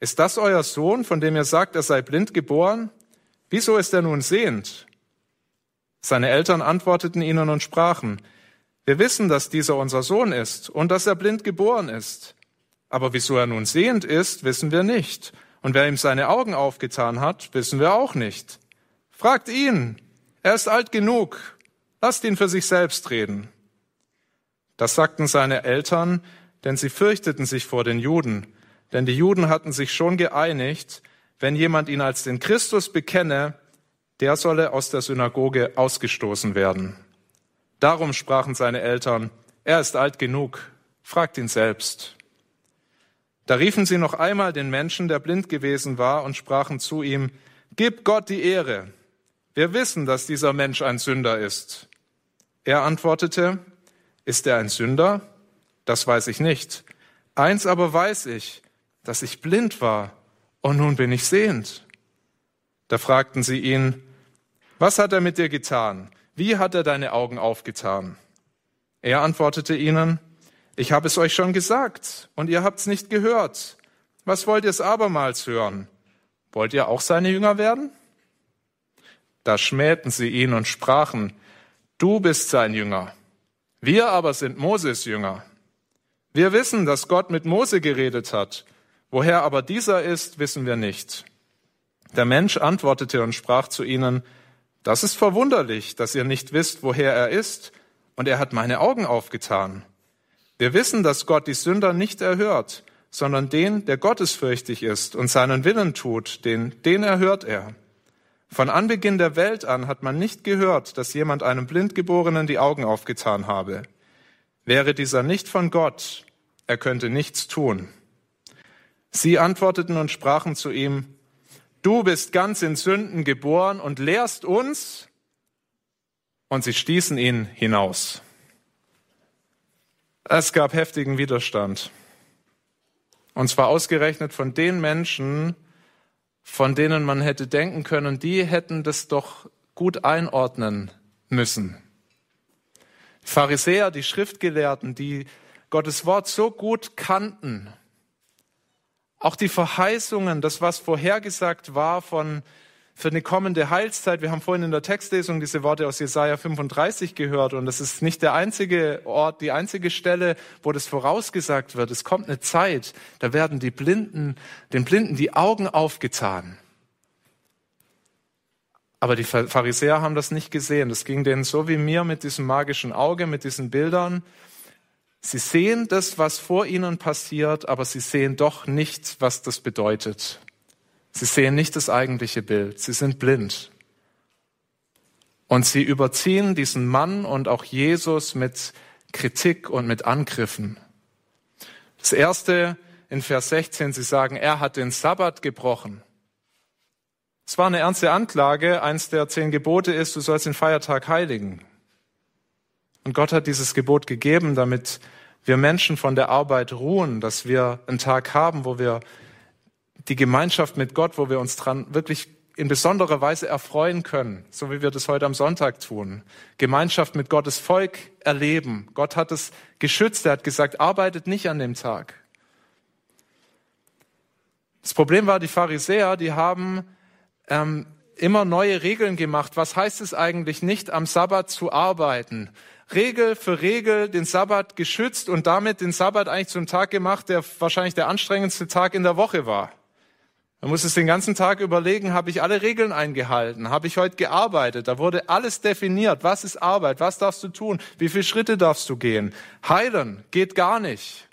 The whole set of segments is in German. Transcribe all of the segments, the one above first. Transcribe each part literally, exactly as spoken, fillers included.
Ist das euer Sohn, von dem ihr sagt, er sei blind geboren? Wieso ist er nun sehend? Seine Eltern antworteten ihnen und sprachen, wir wissen, dass dieser unser Sohn ist und dass er blind geboren ist. Aber wieso er nun sehend ist, wissen wir nicht. Und wer ihm seine Augen aufgetan hat, wissen wir auch nicht. Fragt ihn, er ist alt genug. Lasst ihn für sich selbst reden. Das sagten seine Eltern, denn sie fürchteten sich vor den Juden. Denn die Juden hatten sich schon geeinigt, wenn jemand ihn als den Christus bekenne, der solle aus der Synagoge ausgestoßen werden. Darum sprachen seine Eltern, er ist alt genug, fragt ihn selbst. Da riefen sie noch einmal den Menschen, der blind gewesen war, und sprachen zu ihm, gib Gott die Ehre. Wir wissen, dass dieser Mensch ein Sünder ist. Er antwortete, ist er ein Sünder? Das weiß ich nicht. Eins aber weiß ich, dass ich blind war und nun bin ich sehend. Da fragten sie ihn, was hat er mit dir getan? Wie hat er deine Augen aufgetan? Er antwortete ihnen, ich habe es euch schon gesagt und ihr habt's nicht gehört. Was wollt ihr es abermals hören? Wollt ihr auch seine Jünger werden? Da schmähten sie ihn und sprachen, du bist sein Jünger. Wir aber sind Moses Jünger. Wir wissen, dass Gott mit Mose geredet hat. Woher aber dieser ist, wissen wir nicht. Der Mensch antwortete und sprach zu ihnen, das ist verwunderlich, dass ihr nicht wisst, woher er ist, und er hat meine Augen aufgetan. Wir wissen, dass Gott die Sünder nicht erhört, sondern den, der gottesfürchtig ist und seinen Willen tut, den, den erhört er. Von Anbeginn der Welt an hat man nicht gehört, dass jemand einem Blindgeborenen die Augen aufgetan habe. Wäre dieser nicht von Gott, er könnte nichts tun. Sie antworteten und sprachen zu ihm, du bist ganz in Sünden geboren und lehrst uns? Und sie stießen ihn hinaus. Es gab heftigen Widerstand. Und zwar ausgerechnet von den Menschen, von denen man hätte denken können, die hätten das doch gut einordnen müssen. Die Pharisäer, die Schriftgelehrten, die Gottes Wort so gut kannten, auch die Verheißungen, das, was vorhergesagt war von, für eine kommende Heilszeit. Wir haben vorhin in der Textlesung diese Worte aus Jesaja fünfunddreißig gehört und das ist nicht der einzige Ort, die einzige Stelle, wo das vorausgesagt wird. Es kommt eine Zeit, da werden die Blinden, den Blinden die Augen aufgetan. Aber die Pharisäer haben das nicht gesehen. Das ging denen so wie mir mit diesem magischen Auge, mit diesen Bildern. Sie sehen das, was vor ihnen passiert, aber sie sehen doch nicht, was das bedeutet. Sie sehen nicht das eigentliche Bild. Sie sind blind. Und sie überziehen diesen Mann und auch Jesus mit Kritik und mit Angriffen. Das erste in Vers sechzehn, sie sagen, er hat den Sabbat gebrochen. Es war eine ernste Anklage. Eins der zehn Gebote ist, du sollst den Feiertag heiligen. Und Gott hat dieses Gebot gegeben, damit wir Menschen von der Arbeit ruhen, dass wir einen Tag haben, wo wir die Gemeinschaft mit Gott, wo wir uns dran wirklich in besonderer Weise erfreuen können, so wie wir das heute am Sonntag tun. Gemeinschaft mit Gottes Volk erleben. Gott hat es geschützt. Er hat gesagt, arbeitet nicht an dem Tag. Das Problem war, die Pharisäer, die haben ähm, immer neue Regeln gemacht. Was heißt es eigentlich, nicht am Sabbat zu arbeiten? Regel für Regel den Sabbat geschützt und damit den Sabbat eigentlich zum Tag gemacht, der wahrscheinlich der anstrengendste Tag in der Woche war. Man muss es den ganzen Tag überlegen, habe ich alle Regeln eingehalten? Habe ich heute gearbeitet? Da wurde alles definiert. Was ist Arbeit? Was darfst du tun? Wie viele Schritte darfst du gehen? Heilen geht gar nicht.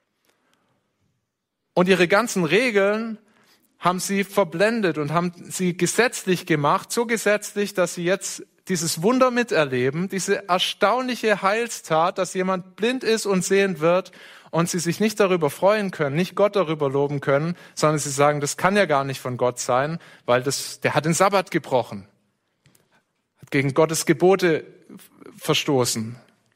Und ihre ganzen Regeln haben sie verblendet und haben sie gesetzlich gemacht, so gesetzlich, dass sie jetzt dieses Wunder miterleben, diese erstaunliche Heilstat, dass jemand blind ist und sehend wird und sie sich nicht darüber freuen können, nicht Gott darüber loben können, sondern sie sagen, das kann ja gar nicht von Gott sein, weil das, der hat den Sabbat gebrochen, hat gegen Gottes Gebote verstoßen.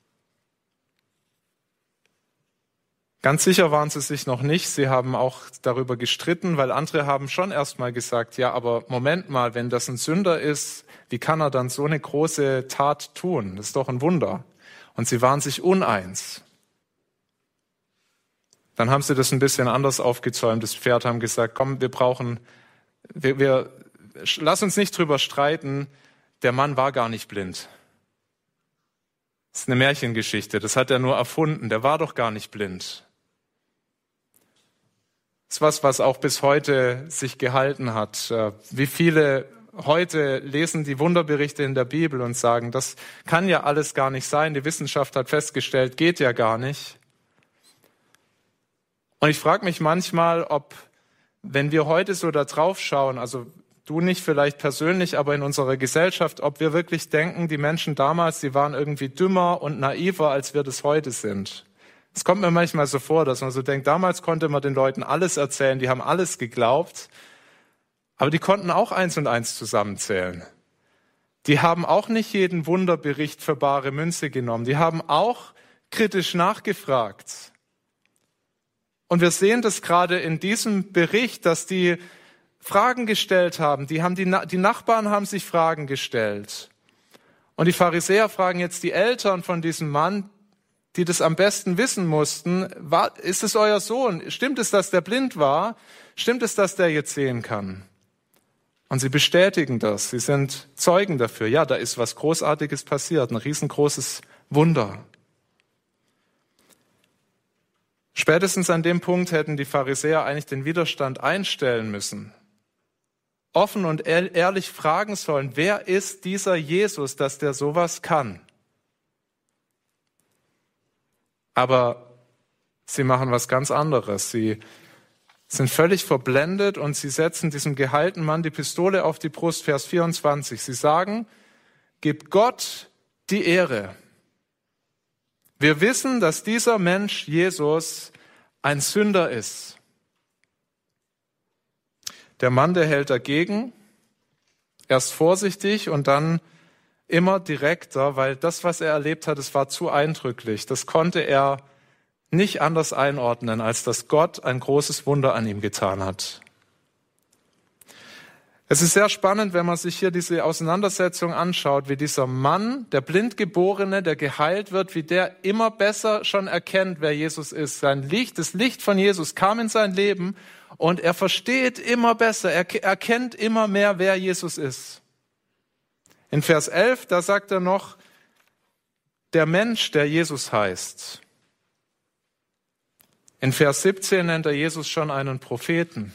Ganz sicher waren sie sich noch nicht. Sie haben auch darüber gestritten, weil andere haben schon erstmal gesagt, ja, aber Moment mal, wenn das ein Sünder ist, wie kann er dann so eine große Tat tun? Das ist doch ein Wunder. Und sie waren sich uneins. Dann haben sie das ein bisschen anders aufgezäumt, das Pferd, haben gesagt, komm, wir brauchen, wir, wir, lass uns nicht drüber streiten, der Mann war gar nicht blind. Das ist eine Märchengeschichte, das hat er nur erfunden, der war doch gar nicht blind. Das ist was, was auch bis heute sich gehalten hat. Wie viele heute lesen die Wunderberichte in der Bibel und sagen, das kann ja alles gar nicht sein, die Wissenschaft hat festgestellt, geht ja gar nicht. Und ich frage mich manchmal, ob, wenn wir heute so da drauf schauen, also du nicht vielleicht persönlich, aber in unserer Gesellschaft, ob wir wirklich denken, die Menschen damals, die waren irgendwie dümmer und naiver, als wir das heute sind. Es kommt mir manchmal so vor, dass man so denkt, damals konnte man den Leuten alles erzählen, die haben alles geglaubt, aber die konnten auch eins und eins zusammenzählen. Die haben auch nicht jeden Wunderbericht für bare Münze genommen, die haben auch kritisch nachgefragt. Und wir sehen das gerade in diesem Bericht, dass die Fragen gestellt haben, die, haben die, die Nachbarn haben sich Fragen gestellt. Und die Pharisäer fragen jetzt die Eltern von diesem Mann, die das am besten wissen mussten, war, ist es euer Sohn? Stimmt es, dass der blind war? Stimmt es, dass der jetzt sehen kann? Und sie bestätigen das. Sie sind Zeugen dafür. Ja, da ist was Großartiges passiert, ein riesengroßes Wunder. Spätestens an dem Punkt hätten die Pharisäer eigentlich den Widerstand einstellen müssen. Offen und ehrlich fragen sollen, wer ist dieser Jesus, dass der sowas kann? Aber sie machen was ganz anderes. Sie sind völlig verblendet und sie setzen diesem geheilten Mann die Pistole auf die Brust, Vers vierundzwanzig. Sie sagen, gib Gott die Ehre. Wir wissen, dass dieser Mensch Jesus ein Sünder ist. Der Mann, der hält dagegen, erst vorsichtig und dann immer direkter, weil das, was er erlebt hat, es war zu eindrücklich. Das konnte er nicht anders einordnen, als dass Gott ein großes Wunder an ihm getan hat. Es ist sehr spannend, wenn man sich hier diese Auseinandersetzung anschaut, wie dieser Mann, der Blindgeborene, der geheilt wird, wie der immer besser schon erkennt, wer Jesus ist. Sein Licht, das Licht von Jesus kam in sein Leben und er versteht immer besser, er erkennt immer mehr, wer Jesus ist. In Vers elf, da sagt er noch, der Mensch, der Jesus heißt. In Vers siebzehn nennt er Jesus schon einen Propheten.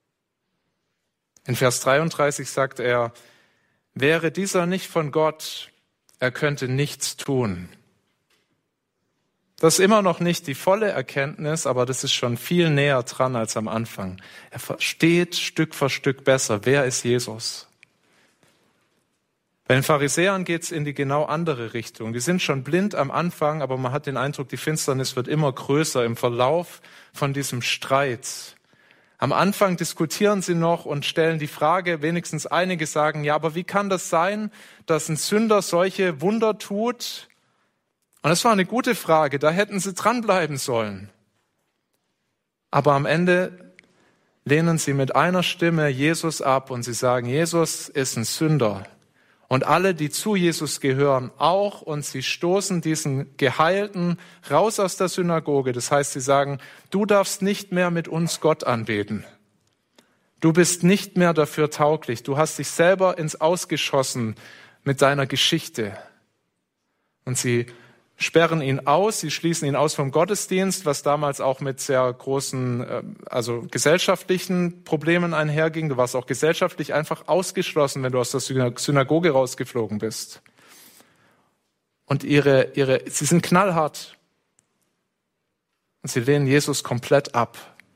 In Vers dreiunddreißig sagt er, wäre dieser nicht von Gott, er könnte nichts tun. Das ist immer noch nicht die volle Erkenntnis, aber das ist schon viel näher dran als am Anfang. Er versteht Stück für Stück besser, wer ist Jesus. Bei den Pharisäern geht es in die genau andere Richtung. Die sind schon blind am Anfang, aber man hat den Eindruck, die Finsternis wird immer größer im Verlauf von diesem Streit. Am Anfang diskutieren sie noch und stellen die Frage, wenigstens einige sagen, ja, aber wie kann das sein, dass ein Sünder solche Wunder tut? Und das war eine gute Frage, da hätten sie dranbleiben sollen. Aber am Ende lehnen sie mit einer Stimme Jesus ab und sie sagen, Jesus ist ein Sünder. Und alle, die zu Jesus gehören, auch, und sie stoßen diesen Geheilten raus aus der Synagoge. Das heißt, sie sagen, du darfst nicht mehr mit uns Gott anbeten. Du bist nicht mehr dafür tauglich. Du hast dich selber ins Ausgeschossen mit deiner Geschichte. Und sie sperren ihn aus, sie schließen ihn aus vom Gottesdienst, was damals auch mit sehr großen, also gesellschaftlichen Problemen einherging. Du warst auch gesellschaftlich einfach ausgeschlossen, wenn du aus der Synagoge rausgeflogen bist. Und ihre, ihre, sie sind knallhart. Und sie lehnen Jesus komplett ab.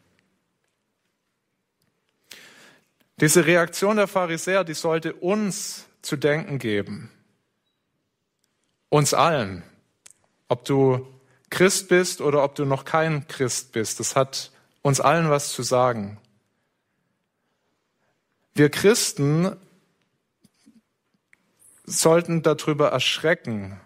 Diese Reaktion der Pharisäer, die sollte uns zu denken geben. Uns allen. Ob du Christ bist oder ob du noch kein Christ bist, das hat uns allen was zu sagen. Wir Christen sollten darüber erschrecken,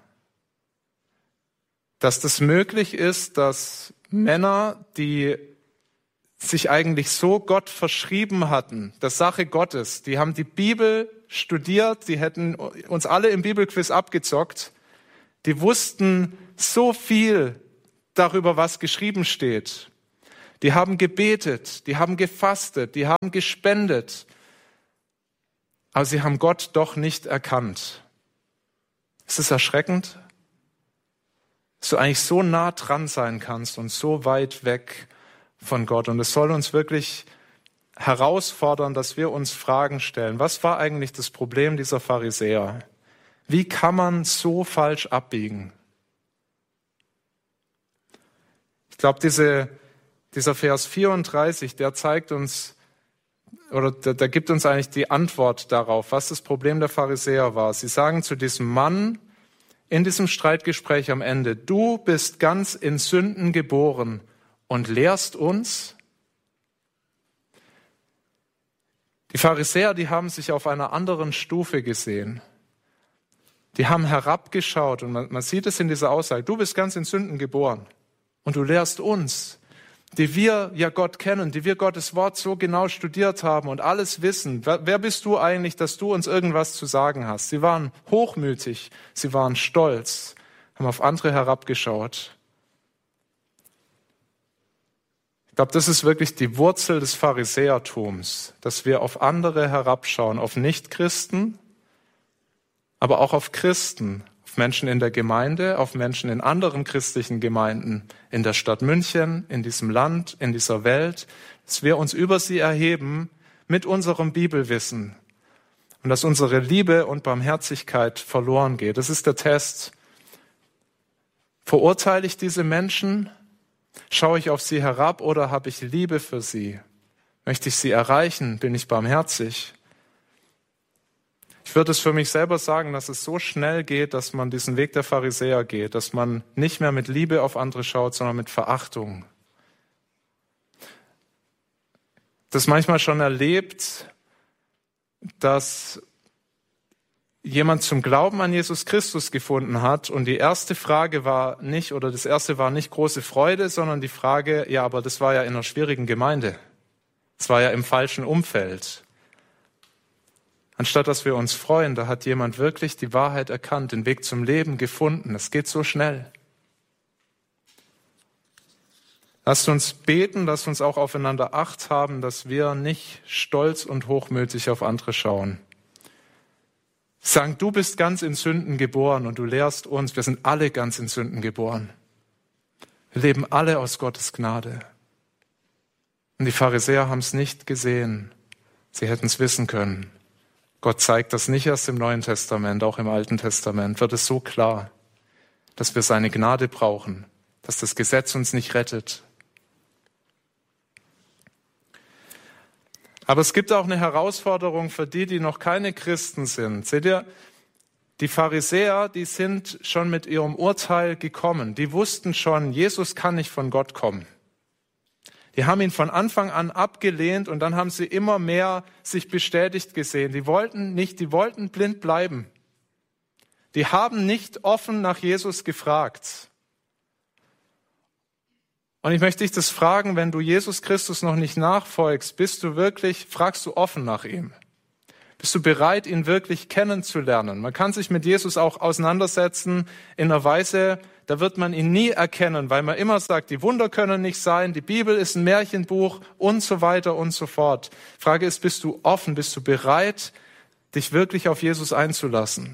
dass das möglich ist, dass Männer, die sich eigentlich so Gott verschrieben hatten, der Sache Gottes, die haben die Bibel studiert, die hätten uns alle im Bibelquiz abgezockt, die wussten so viel darüber, was geschrieben steht. Die haben gebetet, die haben gefastet, die haben gespendet. Aber sie haben Gott doch nicht erkannt. Ist es erschreckend, dass du eigentlich so nah dran sein kannst und so weit weg von Gott. Und es soll uns wirklich herausfordern, dass wir uns Fragen stellen. Was war eigentlich das Problem dieser Pharisäer? Wie kann man so falsch abbiegen? Ich glaube, diese, dieser Vers vierunddreißig, der zeigt uns, oder der, der gibt uns eigentlich die Antwort darauf, was das Problem der Pharisäer war. Sie sagen zu diesem Mann in diesem Streitgespräch am Ende: Du bist ganz in Sünden geboren und lehrst uns? Die Pharisäer, die haben sich auf einer anderen Stufe gesehen. Die haben herabgeschaut und man, man sieht es in dieser Aussage: Du bist ganz in Sünden geboren und du lehrst uns, die wir ja Gott kennen, die wir Gottes Wort so genau studiert haben und alles wissen. Wer, wer bist du eigentlich, dass du uns irgendwas zu sagen hast? Sie waren hochmütig, sie waren stolz, haben auf andere herabgeschaut. Ich glaube, das ist wirklich die Wurzel des Pharisäertums, dass wir auf andere herabschauen, auf Nichtchristen, aber auch auf Christen, auf Menschen in der Gemeinde, auf Menschen in anderen christlichen Gemeinden, in der Stadt München, in diesem Land, in dieser Welt, dass wir uns über sie erheben mit unserem Bibelwissen und dass unsere Liebe und Barmherzigkeit verloren geht. Das ist der Test. Verurteile ich diese Menschen? Schaue ich auf sie herab oder habe ich Liebe für sie? Möchte ich sie erreichen? Bin ich barmherzig? Ich würde es für mich selber sagen, dass es so schnell geht, dass man diesen Weg der Pharisäer geht, dass man nicht mehr mit Liebe auf andere schaut, sondern mit Verachtung. Das manchmal schon erlebt, dass jemand zum Glauben an Jesus Christus gefunden hat und die erste Frage war nicht, oder das erste war nicht große Freude, sondern die Frage: Ja, aber das war ja in einer schwierigen Gemeinde. Das war ja im falschen Umfeld. Anstatt dass wir uns freuen, da hat jemand wirklich die Wahrheit erkannt, den Weg zum Leben gefunden. Es geht so schnell. Lasst uns beten, lasst uns auch aufeinander Acht haben, dass wir nicht stolz und hochmütig auf andere schauen. Sagen: Du bist ganz in Sünden geboren und du lehrst uns. Wir sind alle ganz in Sünden geboren. Wir leben alle aus Gottes Gnade. Und die Pharisäer haben es nicht gesehen. Sie hätten es wissen können. Gott zeigt das nicht erst im Neuen Testament, auch im Alten Testament wird es so klar, dass wir seine Gnade brauchen, dass das Gesetz uns nicht rettet. Aber es gibt auch eine Herausforderung für die, die noch keine Christen sind. Seht ihr, die Pharisäer, die sind schon mit ihrem Urteil gekommen. Die wussten schon, Jesus kann nicht von Gott kommen. Die haben ihn von Anfang an abgelehnt und dann haben sie immer mehr sich bestätigt gesehen. Die wollten nicht, die wollten blind bleiben. Die haben nicht offen nach Jesus gefragt. Und ich möchte dich das fragen: Wenn du Jesus Christus noch nicht nachfolgst, bist du wirklich, fragst du offen nach ihm? Bist du bereit, ihn wirklich kennenzulernen? Man kann sich mit Jesus auch auseinandersetzen in einer Weise, da wird man ihn nie erkennen, weil man immer sagt, die Wunder können nicht sein, die Bibel ist ein Märchenbuch und so weiter und so fort. Frage ist, bist du offen, bist du bereit, dich wirklich auf Jesus einzulassen?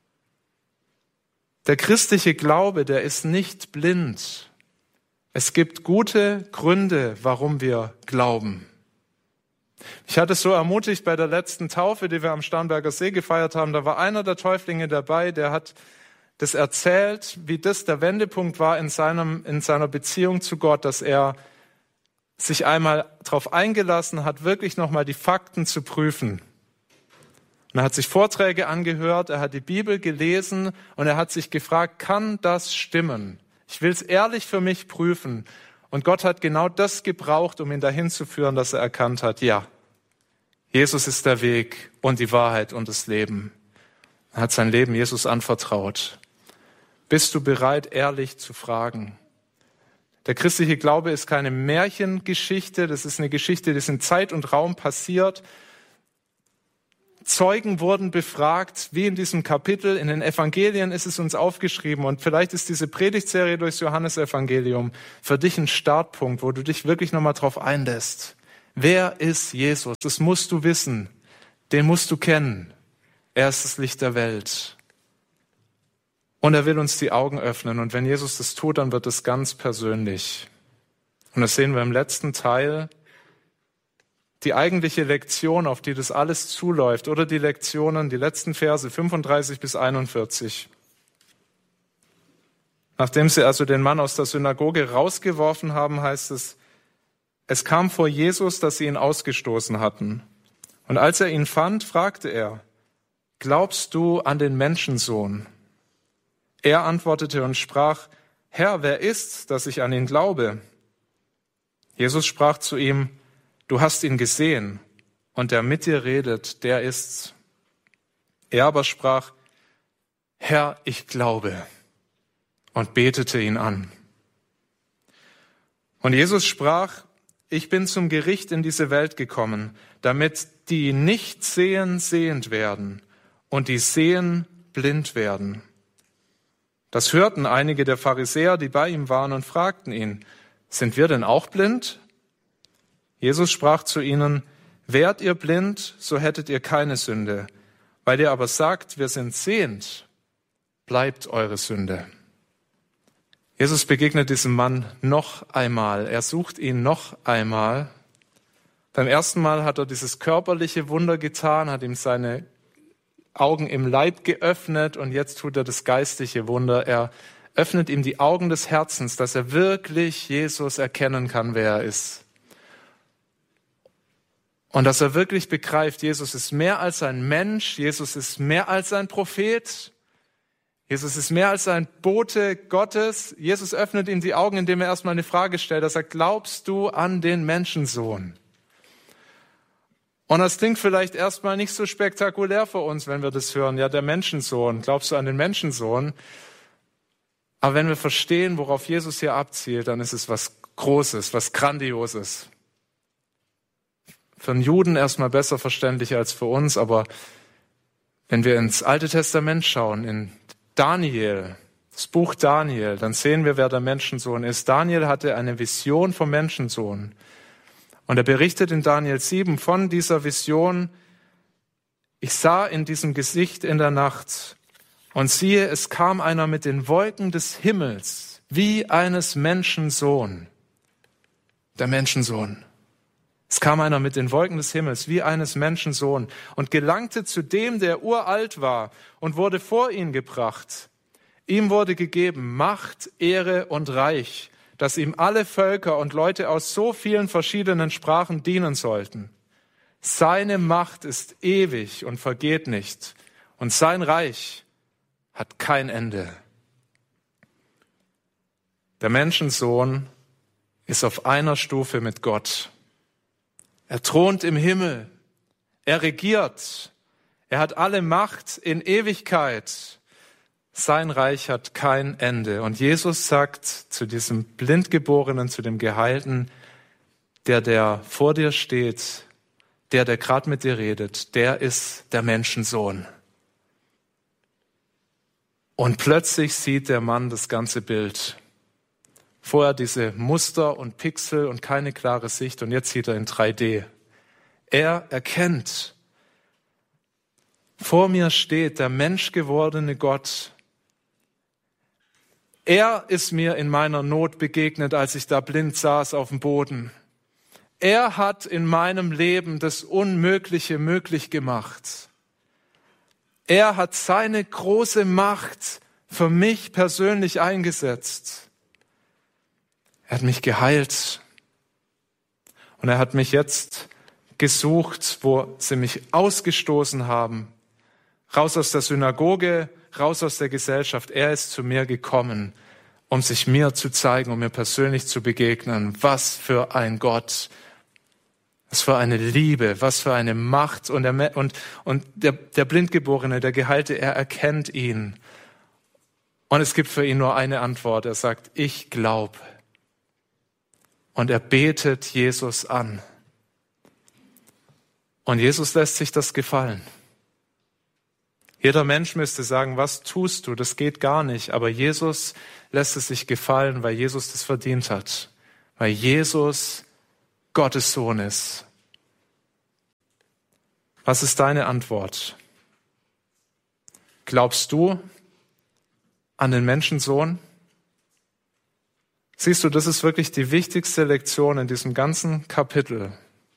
Der christliche Glaube, der ist nicht blind. Es gibt gute Gründe, warum wir glauben. Ich hatte es so ermutigt bei der letzten Taufe, die wir am Starnberger See gefeiert haben. Da war einer der Täuflinge dabei, der hat das erzählt, wie das der Wendepunkt war in seinem, in seiner Beziehung zu Gott, dass er sich einmal darauf eingelassen hat, wirklich nochmal die Fakten zu prüfen. Und er hat sich Vorträge angehört, er hat die Bibel gelesen und er hat sich gefragt: Kann das stimmen? Ich will es ehrlich für mich prüfen. Und Gott hat genau das gebraucht, um ihn dahin zu führen, dass er erkannt hat: Ja, Jesus ist der Weg und die Wahrheit und das Leben. Er hat sein Leben Jesus anvertraut. Bist du bereit, ehrlich zu fragen? Der christliche Glaube ist keine Märchengeschichte, das ist eine Geschichte, die ist in Zeit und Raum passiert. Zeugen wurden befragt, wie in diesem Kapitel. In den Evangelien ist es uns aufgeschrieben. Und vielleicht ist diese Predigtserie durchs Johannesevangelium für dich ein Startpunkt, wo du dich wirklich nochmal drauf einlässt. Wer ist Jesus? Das musst du wissen. Den musst du kennen. Er ist das Licht der Welt. Und er will uns die Augen öffnen. Und wenn Jesus das tut, dann wird es ganz persönlich. Und das sehen wir im letzten Teil. Die eigentliche Lektion, auf die das alles zuläuft, oder die Lektionen, die letzten Verse fünfunddreißig bis einundvierzig. Nachdem sie also den Mann aus der Synagoge rausgeworfen haben, heißt es, es kam vor Jesus, dass sie ihn ausgestoßen hatten. Und als er ihn fand, fragte er, glaubst du an den Menschensohn? Er antwortete und sprach, Herr, wer ist's, dass ich an ihn glaube? Jesus sprach zu ihm, du hast ihn gesehen, und der mit dir redet, der ist's. Er aber sprach, Herr, ich glaube, und betete ihn an. Und Jesus sprach, ich bin zum Gericht in diese Welt gekommen, damit die nicht sehen, sehend werden, und die sehen, blind werden. Das hörten einige der Pharisäer, die bei ihm waren, und fragten ihn, sind wir denn auch blind? Jesus sprach zu ihnen, wärt ihr blind, so hättet ihr keine Sünde. Weil ihr aber sagt, wir sind sehend, bleibt eure Sünde. Jesus begegnet diesem Mann noch einmal. Er sucht ihn noch einmal. Beim ersten Mal hat er dieses körperliche Wunder getan, hat ihm seine Augen im Leib geöffnet, und jetzt tut er das geistliche Wunder. Er öffnet ihm die Augen des Herzens, dass er wirklich Jesus erkennen kann, wer er ist. Und dass er wirklich begreift, Jesus ist mehr als ein Mensch, Jesus ist mehr als ein Prophet, Jesus ist mehr als ein Bote Gottes. Jesus öffnet ihm die Augen, indem er erstmal eine Frage stellt. Er sagt, glaubst du an den Menschensohn? Und das klingt vielleicht erstmal nicht so spektakulär für uns, wenn wir das hören. Ja, der Menschensohn. Glaubst du an den Menschensohn? Aber wenn wir verstehen, worauf Jesus hier abzielt, dann ist es was Großes, was Grandioses. Für einen Juden erstmal besser verständlich als für uns, aber wenn wir ins Alte Testament schauen, in Daniel, das Buch Daniel, dann sehen wir, wer der Menschensohn ist. Daniel hatte eine Vision vom Menschensohn. Und er berichtet in Daniel sieben von dieser Vision, ich sah in diesem Gesicht in der Nacht und siehe, es kam einer mit den Wolken des Himmels, wie eines Menschensohn. Der Menschensohn. Es kam einer mit den Wolken des Himmels, wie eines Menschensohn, und gelangte zu dem, der uralt war, und wurde vor ihn gebracht. Ihm wurde gegeben Macht, Ehre und Reich, dass ihm alle Völker und Leute aus so vielen verschiedenen Sprachen dienen sollten. Seine Macht ist ewig und vergeht nicht, und sein Reich hat kein Ende. Der Menschensohn ist auf einer Stufe mit Gott. Er thront im Himmel, er regiert, er hat alle Macht in Ewigkeit. Sein Reich hat kein Ende. Und Jesus sagt zu diesem Blindgeborenen, zu dem Geheilten, der, der vor dir steht, der, der gerade mit dir redet, der ist der Menschensohn. Und plötzlich sieht der Mann das ganze Bild. Vorher diese Muster und Pixel und keine klare Sicht, und jetzt sieht er in drei D. Er erkennt, vor mir steht der menschgewordene Gott. Er ist mir in meiner Not begegnet, als ich da blind saß auf dem Boden. Er hat in meinem Leben das Unmögliche möglich gemacht. Er hat seine große Macht für mich persönlich eingesetzt. Er hat mich geheilt. Und er hat mich jetzt gesucht, wo sie mich ausgestoßen haben. Raus aus der Synagoge, raus aus der Gesellschaft. Er ist zu mir gekommen, um sich mir zu zeigen, um mir persönlich zu begegnen. Was für ein Gott, was für eine Liebe, was für eine Macht. Und der, und, und der, der Blindgeborene, der Geheilte, er erkennt ihn. Und es gibt für ihn nur eine Antwort. Er sagt, ich glaube. Und er betet Jesus an. Und Jesus lässt sich das gefallen. Jeder Mensch müsste sagen, was tust du? Das geht gar nicht. Aber Jesus lässt es sich gefallen, weil Jesus das verdient hat. Weil Jesus Gottes Sohn ist. Was ist deine Antwort? Glaubst du an den Menschensohn? Siehst du, das ist wirklich die wichtigste Lektion in diesem ganzen Kapitel.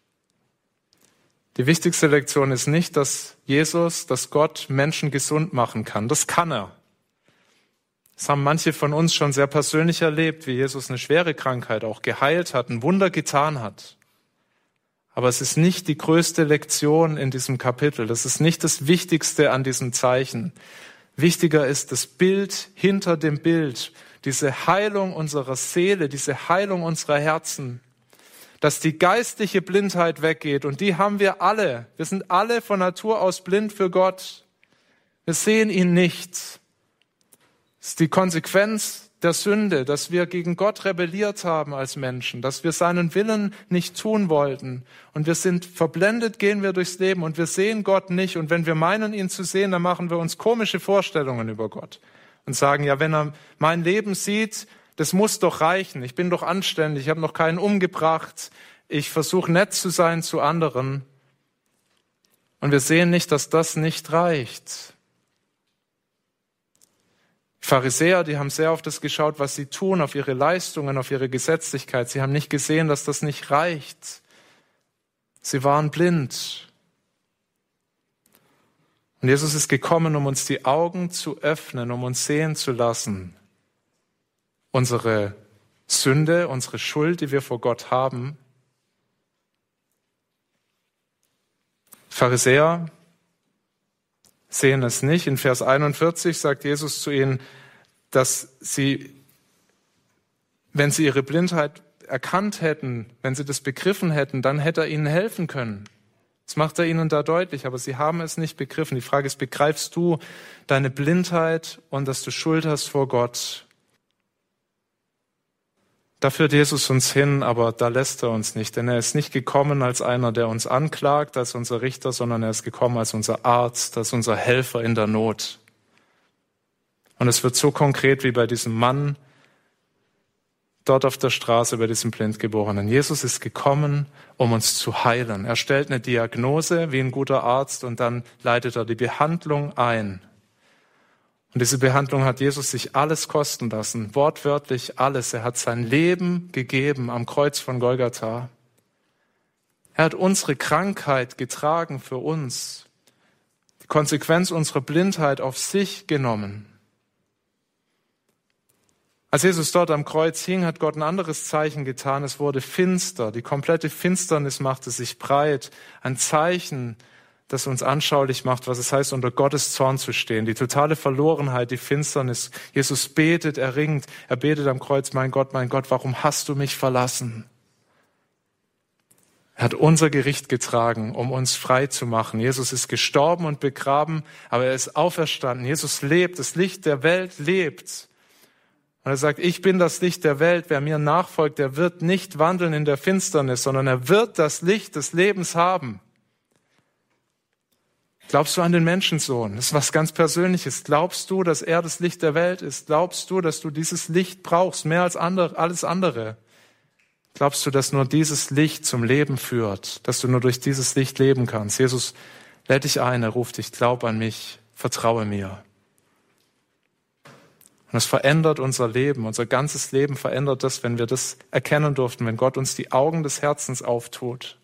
Die wichtigste Lektion ist nicht, dass Jesus, dass Gott Menschen gesund machen kann. Das kann er. Das haben manche von uns schon sehr persönlich erlebt, wie Jesus eine schwere Krankheit auch geheilt hat, ein Wunder getan hat. Aber es ist nicht die größte Lektion in diesem Kapitel. Das ist nicht das Wichtigste an diesem Zeichen. Wichtiger ist das Bild hinter dem Bild, diese Heilung unserer Seele, diese Heilung unserer Herzen, dass die geistliche Blindheit weggeht. Und die haben wir alle. Wir sind alle von Natur aus blind für Gott. Wir sehen ihn nicht. Das ist die Konsequenz der Sünde, dass wir gegen Gott rebelliert haben als Menschen, dass wir seinen Willen nicht tun wollten. Und wir sind verblendet, gehen wir durchs Leben und wir sehen Gott nicht. Und wenn wir meinen, ihn zu sehen, dann machen wir uns komische Vorstellungen über Gott und sagen, ja, wenn er mein Leben sieht, das muss doch reichen. Ich bin doch anständig, ich habe noch keinen umgebracht. Ich versuche nett zu sein zu anderen. Und wir sehen nicht, dass das nicht reicht. Die Pharisäer, die haben sehr auf das geschaut, was sie tun, auf ihre Leistungen, auf ihre Gesetzlichkeit. Sie haben nicht gesehen, dass das nicht reicht. Sie waren blind. Und Jesus ist gekommen, um uns die Augen zu öffnen, um uns sehen zu lassen. Unsere Sünde, unsere Schuld, die wir vor Gott haben. Pharisäer sehen es nicht. In Vers einundvierzig sagt Jesus zu ihnen, dass sie, wenn sie ihre Blindheit erkannt hätten, wenn sie das begriffen hätten, dann hätte er ihnen helfen können. Das macht er ihnen da deutlich, aber sie haben es nicht begriffen. Die Frage ist, begreifst du deine Blindheit und dass du Schuld hast vor Gott? Da führt Jesus uns hin, aber da lässt er uns nicht, denn er ist nicht gekommen als einer, der uns anklagt, als unser Richter, sondern er ist gekommen als unser Arzt, als unser Helfer in der Not. Und es wird so konkret wie bei diesem Mann dort auf der Straße, bei diesem Blindgeborenen. Jesus ist gekommen, um uns zu heilen. Er stellt eine Diagnose wie ein guter Arzt und dann leitet er die Behandlung ein. Und diese Behandlung hat Jesus sich alles kosten lassen, wortwörtlich alles. Er hat sein Leben gegeben am Kreuz von Golgatha. Er hat unsere Krankheit getragen für uns, die Konsequenz unserer Blindheit auf sich genommen. Als Jesus dort am Kreuz hing, hat Gott ein anderes Zeichen getan. Es wurde finster, die komplette Finsternis machte sich breit. Ein Zeichen, das uns anschaulich macht, was es heißt, unter Gottes Zorn zu stehen. Die totale Verlorenheit, die Finsternis. Jesus betet, er ringt, er betet am Kreuz, mein Gott, mein Gott, warum hast du mich verlassen? Er hat unser Gericht getragen, um uns frei zu machen. Jesus ist gestorben und begraben, aber er ist auferstanden. Jesus lebt, das Licht der Welt lebt. Und er sagt, ich bin das Licht der Welt. Wer mir nachfolgt, der wird nicht wandeln in der Finsternis, sondern er wird das Licht des Lebens haben. Glaubst du an den Menschensohn? Das ist was ganz Persönliches. Glaubst du, dass er das Licht der Welt ist? Glaubst du, dass du dieses Licht brauchst, mehr als andere, alles andere? Glaubst du, dass nur dieses Licht zum Leben führt, dass du nur durch dieses Licht leben kannst? Jesus lädt dich ein, er ruft dich, glaub an mich, vertraue mir. Und es verändert unser Leben, unser ganzes Leben verändert das, wenn wir das erkennen durften, wenn Gott uns die Augen des Herzens auftut.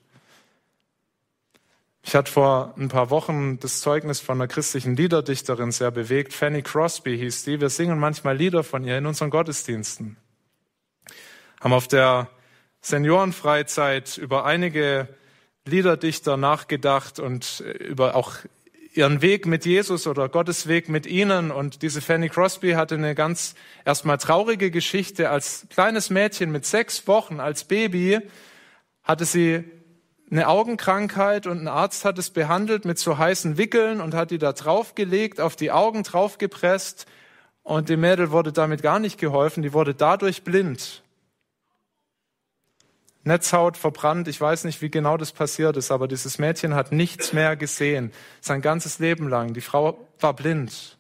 Ich hatte vor ein paar Wochen das Zeugnis von einer christlichen Liederdichterin sehr bewegt. Fanny Crosby hieß die. Wir singen manchmal Lieder von ihr in unseren Gottesdiensten. Haben auf der Seniorenfreizeit über einige Liederdichter nachgedacht und über auch ihren Weg mit Jesus oder Gottes Weg mit ihnen. Und diese Fanny Crosby hatte eine ganz erstmal traurige Geschichte. Als kleines Mädchen mit sechs Wochen, als Baby, hatte sie eine Augenkrankheit und ein Arzt hat es behandelt mit so heißen Wickeln und hat die da draufgelegt, auf die Augen draufgepresst und dem Mädel wurde damit gar nicht geholfen, die wurde dadurch blind. Netzhaut verbrannt. Ich weiß nicht, wie genau das passiert ist, aber dieses Mädchen hat nichts mehr gesehen, sein ganzes Leben lang. Die Frau war blind.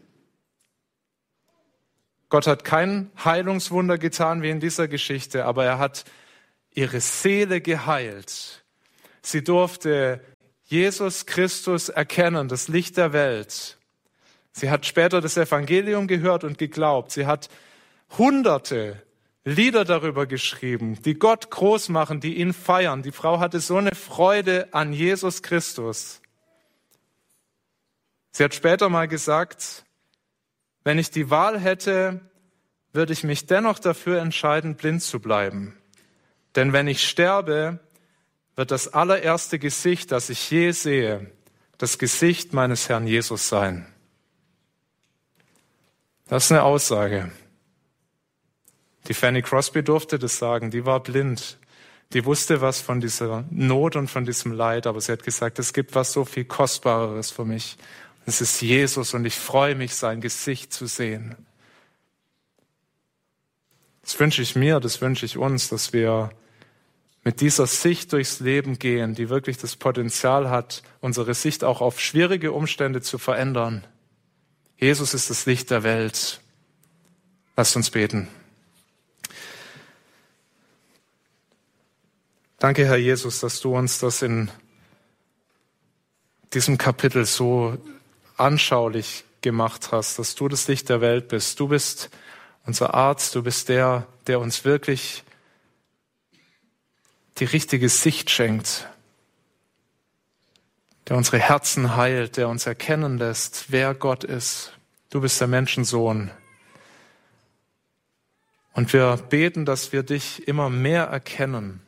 Gott hat kein Heilungswunder getan wie in dieser Geschichte, aber er hat ihre Seele geheilt. Sie durfte Jesus Christus erkennen, das Licht der Welt. Sie hat später das Evangelium gehört und geglaubt. Sie hat hunderte Lieder darüber geschrieben, die Gott groß machen, die ihn feiern. Die Frau hatte so eine Freude an Jesus Christus. Sie hat später mal gesagt, wenn ich die Wahl hätte, würde ich mich dennoch dafür entscheiden, blind zu bleiben. Denn wenn ich sterbe, wird das allererste Gesicht, das ich je sehe, das Gesicht meines Herrn Jesus sein. Das ist eine Aussage. Die Fanny Crosby durfte das sagen, die war blind. Die wusste was von dieser Not und von diesem Leid, aber sie hat gesagt, es gibt was so viel Kostbareres für mich. Es ist Jesus und ich freue mich, sein Gesicht zu sehen. Das wünsche ich mir, das wünsche ich uns, dass wir mit dieser Sicht durchs Leben gehen, die wirklich das Potenzial hat, unsere Sicht auch auf schwierige Umstände zu verändern. Jesus ist das Licht der Welt. Lasst uns beten. Danke, Herr Jesus, dass du uns das in diesem Kapitel so anschaulich gemacht hast, dass du das Licht der Welt bist. Du bist unser Arzt, du bist der, der uns wirklich die richtige Sicht schenkt, der unsere Herzen heilt, der uns erkennen lässt, wer Gott ist. Du bist der Menschensohn. Und wir beten, dass wir dich immer mehr erkennen,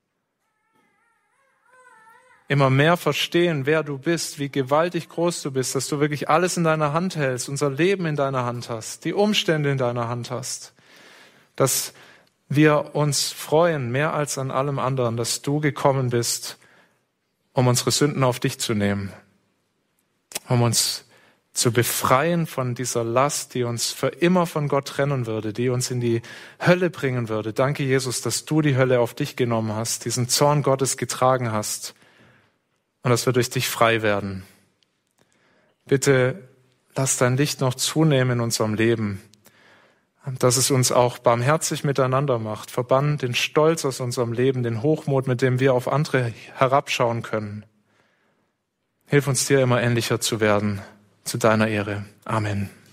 immer mehr verstehen, wer du bist, wie gewaltig groß du bist, dass du wirklich alles in deiner Hand hältst, unser Leben in deiner Hand hast, die Umstände in deiner Hand hast, dass wir uns freuen, mehr als an allem anderen, dass du gekommen bist, um unsere Sünden auf dich zu nehmen, um uns zu befreien von dieser Last, die uns für immer von Gott trennen würde, die uns in die Hölle bringen würde. Danke, Jesus, dass du die Hölle auf dich genommen hast, diesen Zorn Gottes getragen hast, und dass wir durch dich frei werden. Bitte lass dein Licht noch zunehmen in unserem Leben, dass es uns auch barmherzig miteinander macht. Verbann den Stolz aus unserem Leben, den Hochmut, mit dem wir auf andere herabschauen können. Hilf uns dir immer ähnlicher zu werden, zu deiner Ehre. Amen.